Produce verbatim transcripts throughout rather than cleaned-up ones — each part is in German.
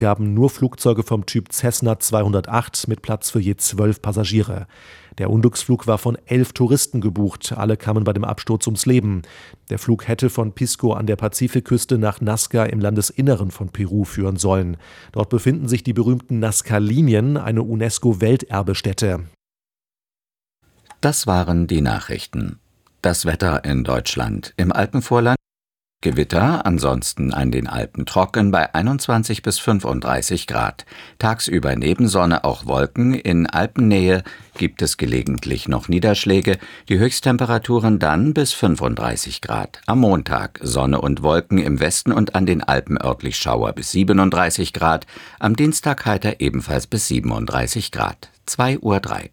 gaben nur Flugzeuge vom Typ Cessna zweihundertacht mit Platz für je zwölf Passagiere. Der Unglücksflug war von elf Touristen gebucht, alle kamen bei dem Absturz ums Leben. Der Flug hätte von Pisco an der Pazifikküste nach Nazca im Landesinneren von Peru führen sollen. Dort befinden sich die berühmten Nazca-Linien, eine UNESCO-Welterbestätte. Das waren die Nachrichten. Das Wetter in Deutschland. Im Alpenvorland Gewitter, ansonsten an den Alpen trocken bei einundzwanzig bis fünfunddreißig Grad. Tagsüber neben Sonne auch Wolken, in Alpennähe gibt es gelegentlich noch Niederschläge, die Höchsttemperaturen dann bis fünfunddreißig Grad. Am Montag Sonne und Wolken im Westen und an den Alpen örtlich Schauer bis siebenunddreißig Grad, am Dienstag heiter ebenfalls bis siebenunddreißig Grad. zwei Uhr drei.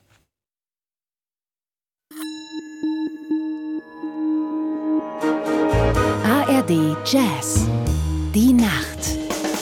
A R D Jazz. Die Nacht.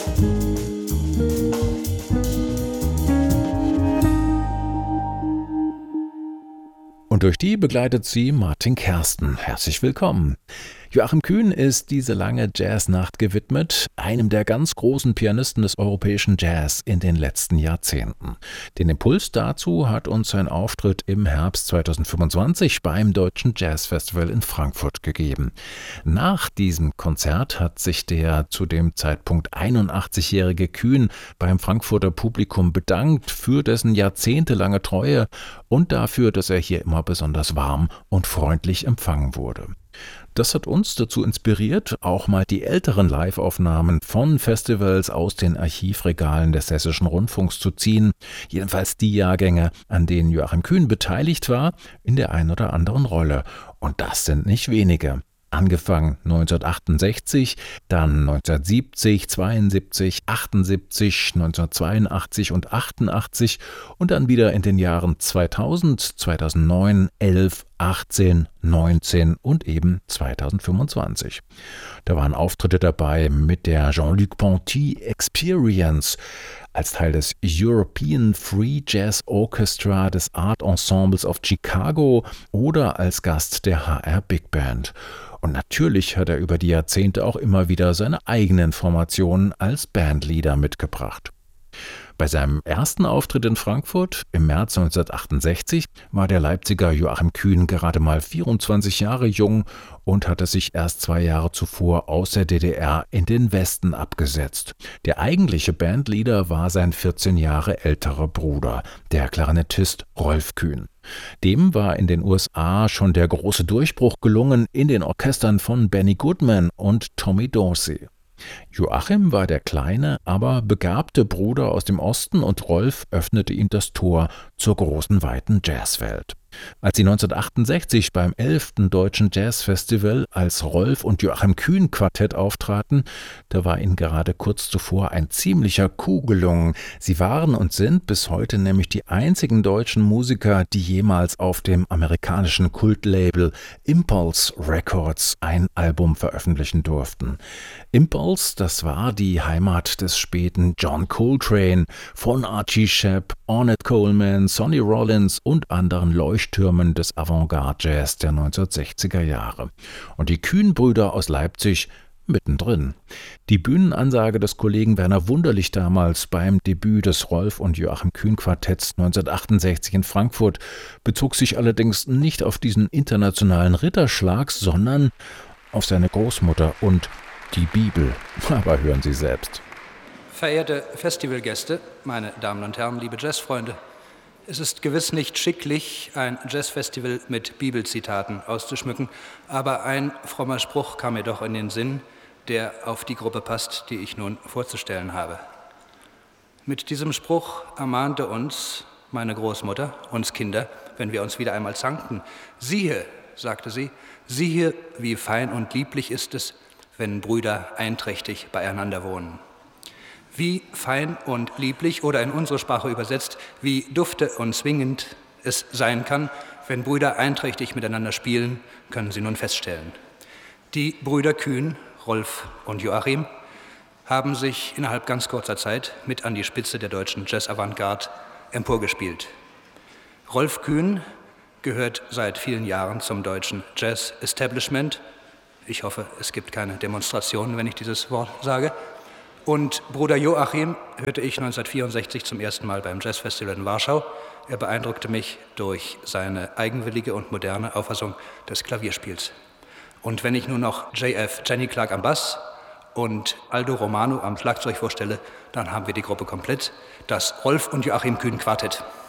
Und durch die begleitet sie Martin Kersten. Herzlich willkommen. Joachim Kühn ist diese lange Jazznacht gewidmet, einem der ganz großen Pianisten des europäischen Jazz in den letzten Jahrzehnten. Den Impuls dazu hat uns sein Auftritt im Herbst zweitausendfünfundzwanzig beim Deutschen Jazzfestival in Frankfurt gegeben. Nach diesem Konzert hat sich der zu dem Zeitpunkt einundachtzigjährige Kühn beim Frankfurter Publikum bedankt für dessen jahrzehntelange Treue und dafür, dass er hier immer besonders warm und freundlich empfangen wurde. Das hat uns dazu inspiriert, auch mal die älteren Live-Aufnahmen von Festivals aus den Archivregalen des Hessischen Rundfunks zu ziehen. Jedenfalls die Jahrgänge, an denen Joachim Kühn beteiligt war, in der einen oder anderen Rolle. Und das sind nicht wenige. Angefangen neunzehnhundertachtundsechzig, dann neunzehnhundertsiebzig, zweiundsiebzig, achtundsiebzig, neunzehnhundertzweiundachtzig und achtundachtzig und dann wieder in den Jahren zweitausend, zweitausendneun, elf, achtzehn, neunzehn und eben zweitausendfünfundzwanzig. Da waren Auftritte dabei mit der Jean-Luc Ponty Experience als Teil des European Free Jazz Orchestra des Art Ensembles of Chicago oder als Gast der H R Big Band. Und natürlich hat er über die Jahrzehnte auch immer wieder seine eigenen Formationen als Bandleader mitgebracht. Bei seinem ersten Auftritt in Frankfurt im März neunzehnhundertachtundsechzig war der Leipziger Joachim Kühn gerade mal vierundzwanzig Jahre jung und hatte sich erst zwei Jahre zuvor aus der D D R in den Westen abgesetzt. Der eigentliche Bandleader war sein vierzehn Jahre älterer Bruder, der Klarinettist Rolf Kühn. Dem war in den U S A schon der große Durchbruch gelungen in den Orchestern von Benny Goodman und Tommy Dorsey. Joachim war der kleine, aber begabte Bruder aus dem Osten und Rolf öffnete ihm das Tor zur großen, weiten Jazzwelt. Als sie neunzehnhundertachtundsechzig beim elften Deutschen Jazzfestival als Rolf und Joachim Kühn Quartett auftraten, da war ihnen gerade kurz zuvor ein ziemlicher Coup gelungen. Sie waren und sind bis heute nämlich die einzigen deutschen Musiker, die jemals auf dem amerikanischen Kultlabel Impulse Records ein Album veröffentlichen durften. Impulse, das war die Heimat des späten John Coltrane, von Archie Shepp, Ornette Coleman, Sonny Rollins und anderen Leuchttürmen des Avantgarde-Jazz der neunzehnhundertsechziger Jahre. Und die Kühn-Brüder aus Leipzig mittendrin. Die Bühnenansage des Kollegen Werner Wunderlich damals beim Debüt des Rolf und Joachim Kühn Quartetts neunzehnhundertachtundachtzig in Frankfurt bezog sich allerdings nicht auf diesen internationalen Ritterschlag, sondern auf seine Großmutter und die Bibel. Aber hören Sie selbst. Verehrte Festivalgäste, meine Damen und Herren, liebe Jazzfreunde, es ist gewiss nicht schicklich, ein Jazzfestival mit Bibelzitaten auszuschmücken, aber ein frommer Spruch kam mir doch in den Sinn, der auf die Gruppe passt, die ich nun vorzustellen habe. Mit diesem Spruch ermahnte uns meine Großmutter, uns Kinder, wenn wir uns wieder einmal zankten. Siehe, sagte sie, siehe, wie fein und lieblich ist es, wenn Brüder einträchtig beieinander wohnen. Wie fein und lieblich oder in unsere Sprache übersetzt, wie dufte und zwingend es sein kann, wenn Brüder einträchtig miteinander spielen, können Sie nun feststellen. Die Brüder Kühn, Rolf und Joachim, haben sich innerhalb ganz kurzer Zeit mit an die Spitze der deutschen Jazz-Avantgarde emporgespielt. Rolf Kühn gehört seit vielen Jahren zum deutschen Jazz-Establishment. Ich hoffe, es gibt keine Demonstrationen, wenn ich dieses Wort sage. Und Bruder Joachim hörte ich neunzehnhundertvierundsechzig zum ersten Mal beim Jazzfestival in Warschau. Er beeindruckte mich durch seine eigenwillige und moderne Auffassung des Klavierspiels. Und wenn ich nun noch J F Jenny Clark am Bass und Aldo Romano am Schlagzeug vorstelle, dann haben wir die Gruppe komplett, das Rolf und Joachim Kühn Quartett.